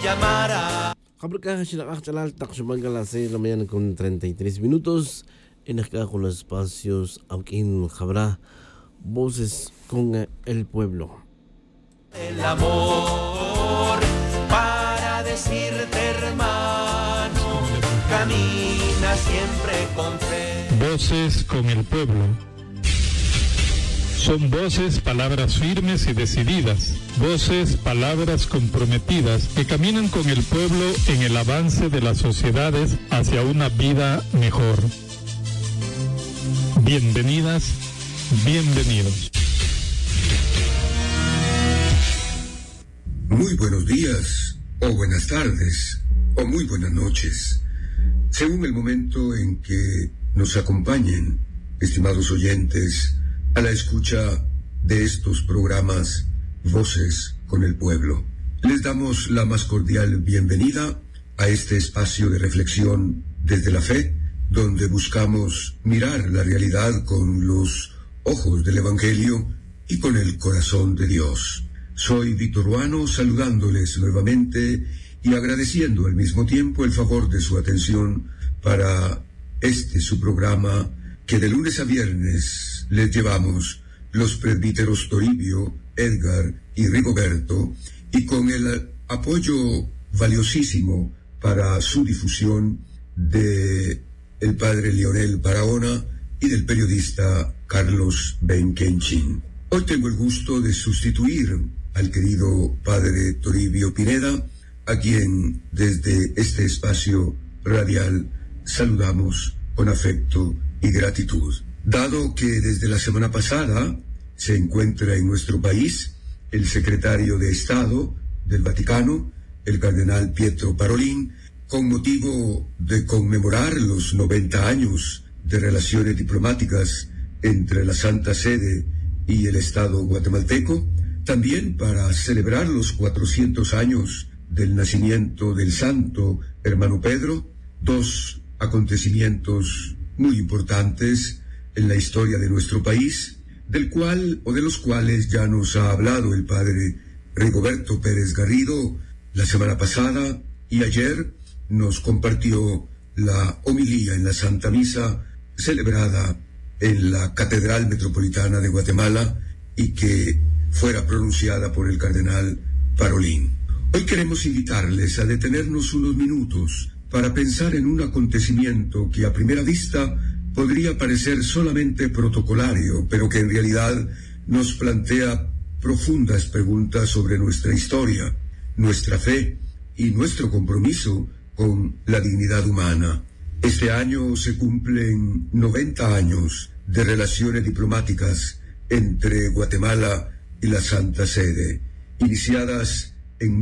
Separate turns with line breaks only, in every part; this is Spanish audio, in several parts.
llamara.
Kabarkahan sila kakachalal taksubang a las 6 de la mañana con 33 minutos. En acá con los espacios Auquín Jabra, Voces con el Pueblo.
El amor para decirte, hermano, camina siempre con fe.
Voces con el Pueblo. Son voces, palabras firmes y decididas, voces, palabras comprometidas que caminan con el pueblo en el avance de las sociedades hacia una vida mejor. Bienvenidas, bienvenidos.
Muy buenos días, o buenas tardes, o muy buenas noches, según el momento en que nos acompañen, estimados oyentes, a la escucha de estos programas Voces con el Pueblo. Les damos la más cordial bienvenida a este espacio de reflexión desde la fe, donde buscamos mirar la realidad con los ojos del Evangelio y con el corazón de Dios. Soy Víctor Ruano, saludándoles nuevamente y agradeciendo al mismo tiempo el favor de su atención para su programa que de lunes a viernes les llevamos los presbíteros Toribio, Edgar y Rigoberto, y con el apoyo valiosísimo para su difusión de el padre Lionel Barahona y del periodista Carlos Benquenchin. Hoy tengo el gusto de sustituir al querido padre Toribio Pineda, a quien desde este espacio radial saludamos con afecto y gratitud. Dado que desde la semana pasada se encuentra en nuestro país el secretario de Estado del Vaticano, el cardenal Pietro Parolin, con motivo de conmemorar los 90 años de relaciones diplomáticas entre la Santa Sede y el Estado guatemalteco, también para celebrar los 400 años del nacimiento del santo hermano Pedro, dos acontecimientos muy importantes en la historia de nuestro país, de los cuales ya nos ha hablado el padre Rigoberto Pérez Garrido la semana pasada, y ayer nos compartió la homilía en la Santa Misa celebrada en la Catedral Metropolitana de Guatemala y que fuera pronunciada por el cardenal Parolin. Hoy queremos invitarles a detenernos unos minutos para pensar en un acontecimiento que a primera vista podría parecer solamente protocolario, pero que en realidad nos plantea profundas preguntas sobre nuestra historia, nuestra fe y nuestro compromiso con la dignidad humana. Este año se cumplen 90 años de relaciones diplomáticas entre Guatemala y la Santa Sede, iniciadas en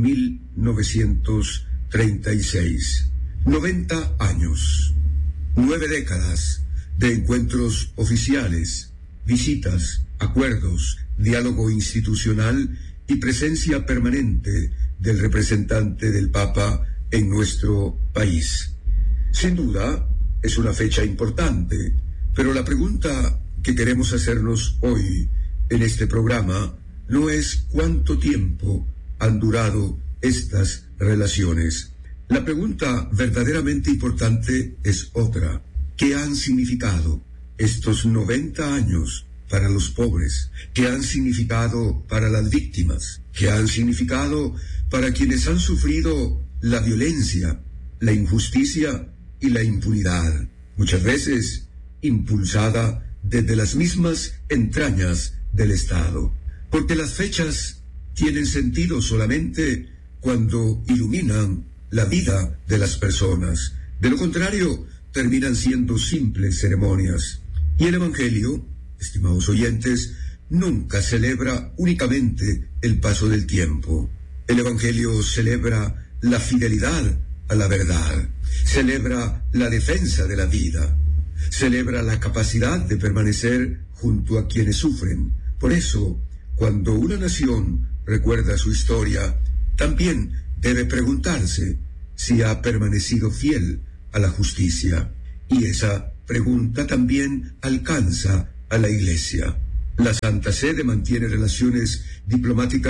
1936. 90 años, 9 décadas de encuentros oficiales, visitas, acuerdos, diálogo institucional y presencia permanente del representante del Papa en nuestro país. Sin duda, es una fecha importante, pero la pregunta que queremos hacernos hoy en este programa no es cuánto tiempo han durado estas relaciones. La pregunta verdaderamente importante es otra. ¿Qué han significado estos 90 años para los pobres? ¿Qué han significado para las víctimas? ¿Qué han significado para quienes han sufrido la violencia, la injusticia y la impunidad? Muchas veces impulsada desde las mismas entrañas del Estado. Porque las fechas tienen sentido solamente cuando iluminan la vida de las personas. De lo contrario, terminan siendo simples ceremonias. Y el Evangelio, estimados oyentes, nunca celebra únicamente el paso del tiempo. El Evangelio celebra la fidelidad a la verdad, celebra la defensa de la vida, celebra la capacidad de permanecer junto a quienes sufren. Por eso, cuando una nación recuerda su historia, también debe preguntarse si ha permanecido fiel a la justicia. Y esa pregunta también alcanza a la Iglesia. La Santa Sede mantiene relaciones diplomáticas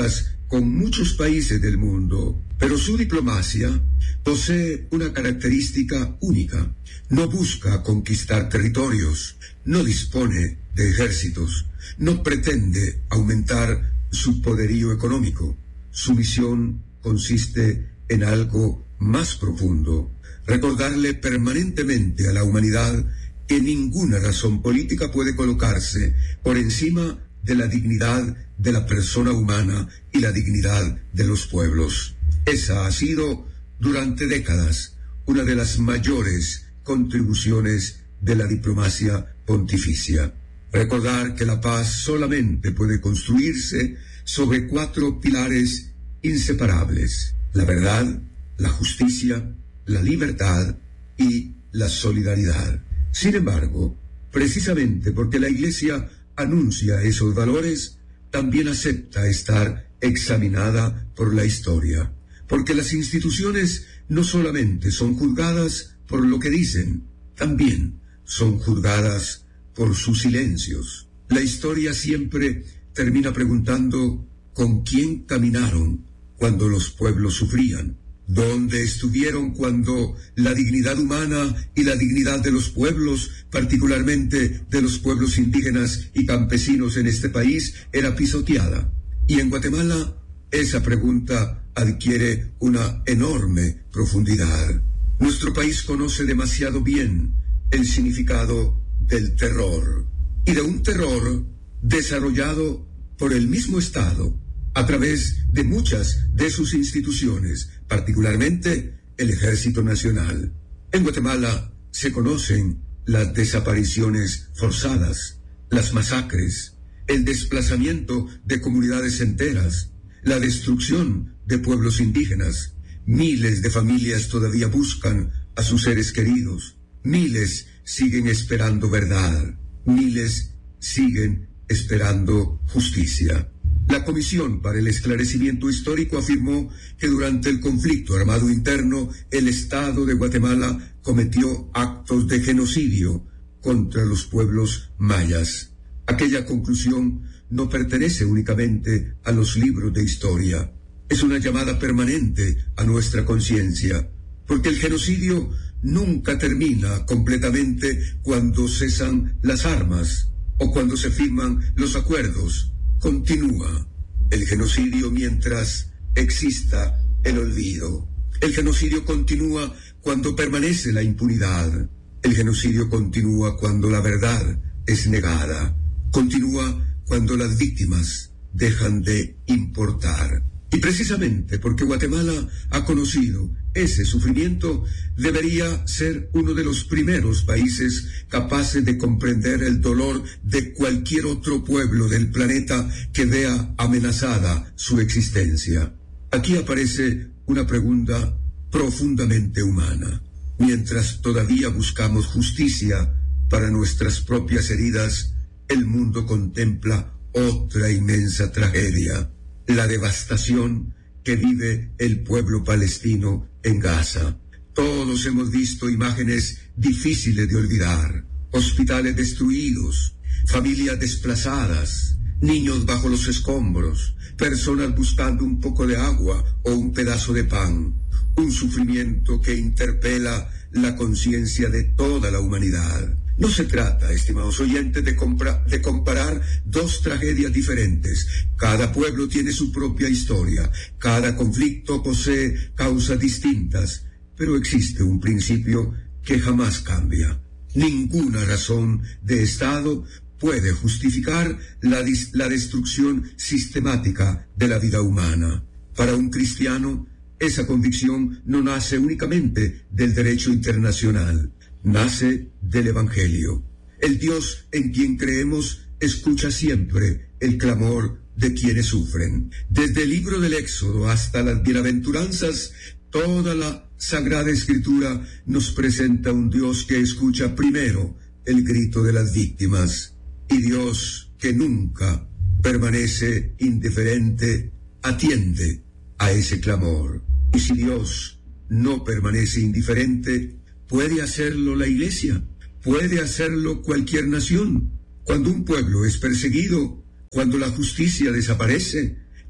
con muchos países del mundo, pero su diplomacia posee una característica única. No busca conquistar territorios, no dispone de ejércitos, no pretende aumentar su poderío económico. Su misión consiste en algo más profundo: recordarle permanentemente a la humanidad que ninguna razón política puede colocarse por encima de la dignidad de la persona humana y la dignidad de los pueblos. Esa ha sido, durante décadas, una de las mayores contribuciones de la diplomacia pontificia. Recordar que la paz solamente puede construirse sobre 4 pilares inseparables: la verdad, la justicia, la libertad y la solidaridad. Sin embargo, precisamente porque la Iglesia anuncia esos valores, también acepta estar examinada por la historia, porque las instituciones no solamente son juzgadas por lo que dicen, también son juzgadas por sus silencios. La historia siempre termina preguntando ¿con quién caminaron cuando los pueblos sufrían? ¿Dónde estuvieron cuando la dignidad humana y la dignidad de los pueblos, particularmente de los pueblos indígenas y campesinos en este país, era pisoteada? Y en Guatemala, esa pregunta adquiere una enorme profundidad. Nuestro país conoce demasiado bien el significado del terror, y de un terror desarrollado por el mismo Estado, a través de muchas de sus instituciones, particularmente el Ejército Nacional. En Guatemala se conocen las desapariciones forzadas, las masacres, el desplazamiento de comunidades enteras, la destrucción de pueblos indígenas. Miles de familias todavía buscan a sus seres queridos. Miles siguen esperando verdad. Miles siguen esperando justicia. La Comisión para el Esclarecimiento Histórico afirmó que durante el conflicto armado interno, el Estado de Guatemala cometió actos de genocidio contra los pueblos mayas. Aquella conclusión no pertenece únicamente a los libros de historia. Es una llamada permanente a nuestra conciencia, porque el genocidio nunca termina completamente cuando cesan las armas o cuando se firman los acuerdos. Continúa el genocidio mientras exista el olvido. El genocidio continúa cuando permanece la impunidad. El genocidio continúa cuando la verdad es negada. Continúa cuando las víctimas dejan de importar. Y precisamente porque Guatemala ha conocido ese sufrimiento, debería ser uno de los primeros países capaces de comprender el dolor de cualquier otro pueblo del planeta que vea amenazada su existencia. Aquí aparece una pregunta profundamente humana. Mientras todavía buscamos justicia para nuestras propias heridas, el mundo contempla otra inmensa tragedia: la devastación que vive el pueblo palestino en Gaza. Todos hemos visto imágenes difíciles de olvidar: hospitales destruidos, familias desplazadas, niños bajo los escombros, personas buscando un poco de agua o un pedazo de pan. Un sufrimiento que interpela la conciencia de toda la humanidad. No se trata, estimados oyentes, de comparar dos tragedias diferentes. Cada pueblo tiene su propia historia, cada conflicto posee causas distintas, pero existe un principio que jamás cambia. Ninguna razón de Estado puede justificar la destrucción sistemática de la vida humana. Para un cristiano, esa convicción no nace únicamente del derecho internacional. Nace del Evangelio. El Dios en quien creemos escucha siempre el clamor de quienes sufren. Desde el libro del Éxodo hasta las bienaventuranzas, toda la Sagrada Escritura nos presenta un Dios que escucha primero el grito de las víctimas. Y Dios, que nunca permanece indiferente, atiende a ese clamor. Y si Dios no permanece indiferente, puede hacerlo la Iglesia, puede hacerlo cualquier nación. Cuando un pueblo es perseguido, cuando la justicia desaparece,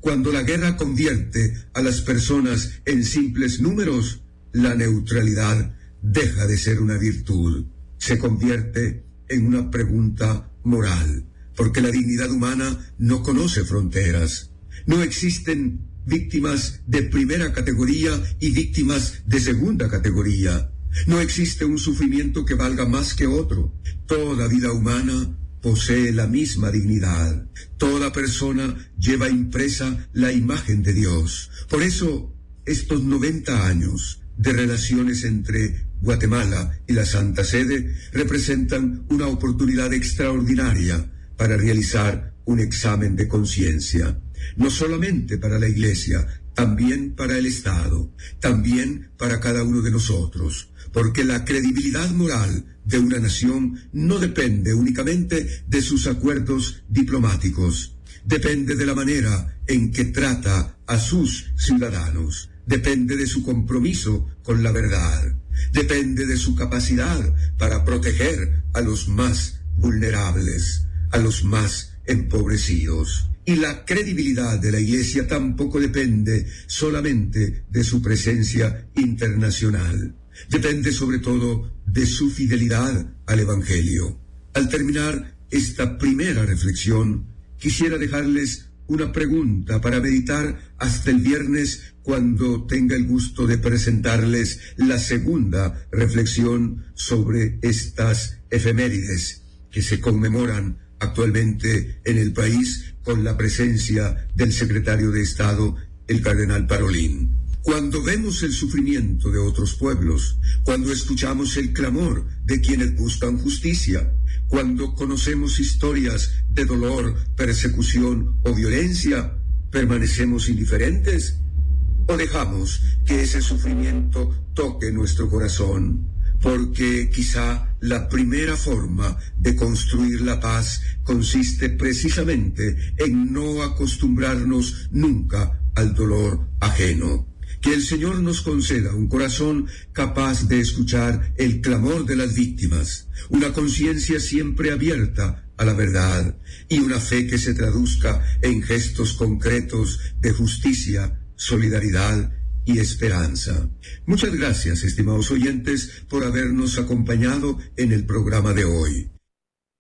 cuando la guerra convierte a las personas en simples números, la neutralidad deja de ser una virtud, se convierte en una pregunta moral, porque la dignidad humana no conoce fronteras. No existen víctimas de primera categoría y víctimas de segunda categoría. No existe un sufrimiento que valga más que otro. Toda vida humana posee la misma dignidad. Toda persona lleva impresa la imagen de Dios. Por eso, estos 90 años de relaciones entre Guatemala y la Santa Sede representan una oportunidad extraordinaria para realizar un examen de conciencia, no solamente para la Iglesia, también para el Estado, también para cada uno de nosotros, porque la credibilidad moral de una nación no depende únicamente de sus acuerdos diplomáticos, depende de la manera en que trata a sus ciudadanos, depende de su compromiso con la verdad, depende de su capacidad para proteger a los más vulnerables, a los más empobrecidos. Y la credibilidad de la Iglesia tampoco depende solamente de su presencia internacional. Depende sobre todo de su fidelidad al Evangelio. Al terminar esta primera reflexión, quisiera dejarles una pregunta para meditar hasta el viernes, cuando tenga el gusto de presentarles la segunda reflexión sobre estas efemérides que se conmemoran actualmente en el país con la presencia del secretario de Estado, el cardenal Parolin. Cuando vemos el sufrimiento de otros pueblos, cuando escuchamos el clamor de quienes buscan justicia, cuando conocemos historias de dolor, persecución o violencia, ¿permanecemos indiferentes? ¿O dejamos que ese sufrimiento toque nuestro corazón? Porque quizá la primera forma de construir la paz consiste precisamente en no acostumbrarnos nunca al dolor ajeno. Que el Señor nos conceda un corazón capaz de escuchar el clamor de las víctimas, una conciencia siempre abierta a la verdad y una fe que se traduzca en gestos concretos de justicia, solidaridad y esperanza. Muchas gracias, estimados oyentes, por habernos acompañado en el programa de hoy.